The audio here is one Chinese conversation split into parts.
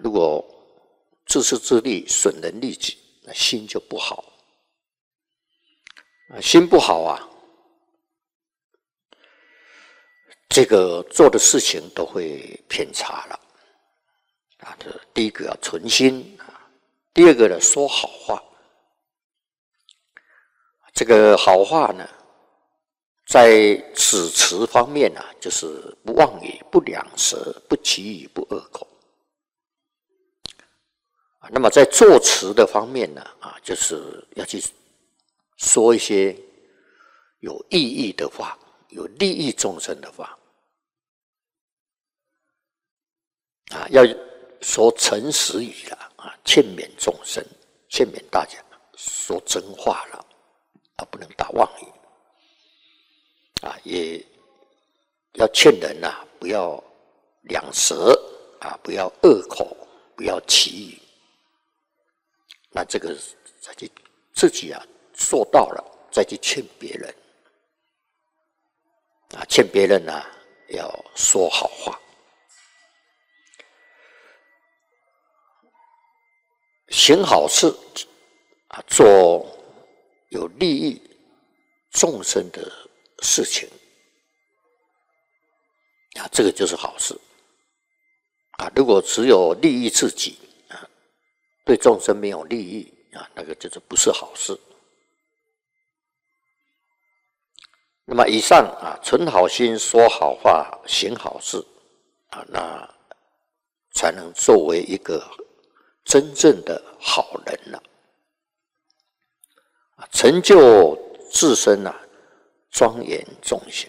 如果自私自利、损人利己，那心就不好。心不好啊，这个做的事情都会偏差了。这第一个要存心，第二个呢说好话。这个好话呢，在指词方面就是不妄语、不两舌、不绮语、不恶口。那么在作词的方面呢，就是要去说一些有意义的话，有利益众生的话。要说诚实语了劝勉众生，劝勉大家说真话了，不能打妄语。也要劝人不要两舌不要恶口，不要绮语。那这个再去自己做到了，再去劝别人劝别人要说好话。行好事做有利益众生的事情这个就是好事如果只有利益自己对众生没有利益那个就是不是好事。那么以上存好心、说好话、行好事那才能作为一个真正的好人了成就自身庄严众行，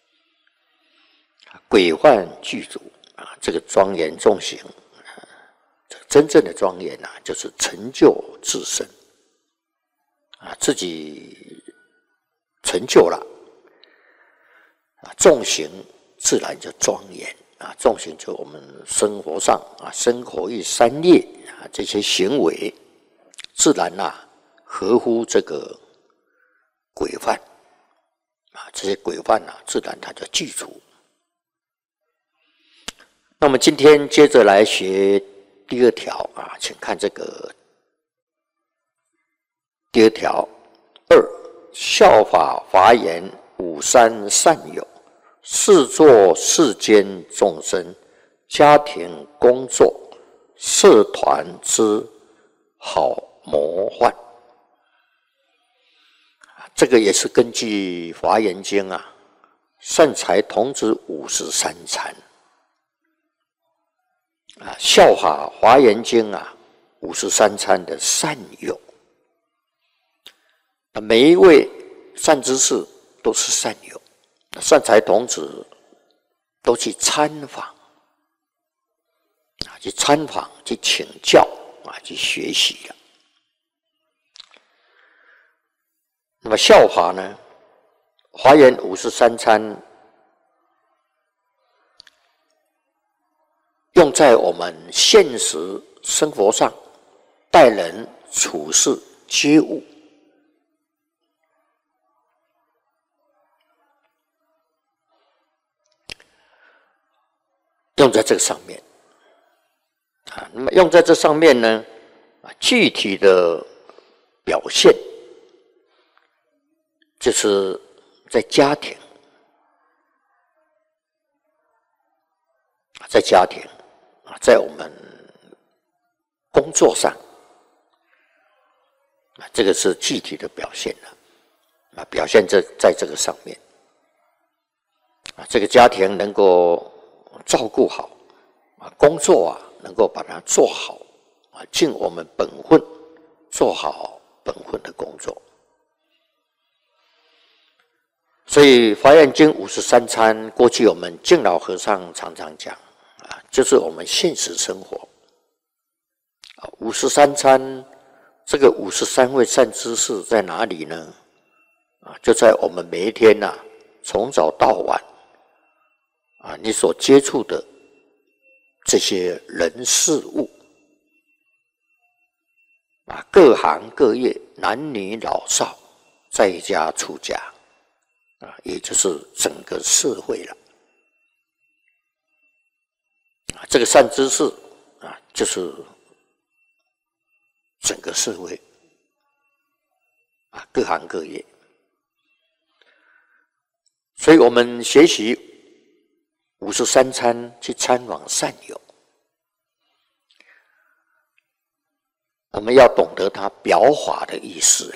规范具足这个庄严众行真正的庄严就是成就自身自己成就了众行自然就庄严众行就我们生活上身口意三业这些行为自然合乎这个规范这些规范自然它就具足。那么今天接着来学第二条请看这个第二条2，效法华严五三善友，视作世间众生家庭工作社团之好模范。这个也是根据华严经善财童子53参效法华严经53参的善友每一位善知识都是善友，善财童子都去参访去参访去请教去学习了。那么效法呢，华严53参用在我们现实生活上待人处事接物用在这个上面那么用在这上面呢具体的表现就是在家庭在我们工作上这个是具体的表现表现在这个上面这个家庭能够照顾好工作能够把它做好尽我们本分，做好本分的工作。所以华严经53参过去我们敬老和尚常常讲就是我们现实生活53参这个53位善知识在哪里呢就在我们每一天从早到晚你所接触的这些人事物各行各业男女老少在家出家也就是整个社会了这个善知识就是整个社会各行各业。所以我们学习53参去参访善友，我们要懂得他表法的意思。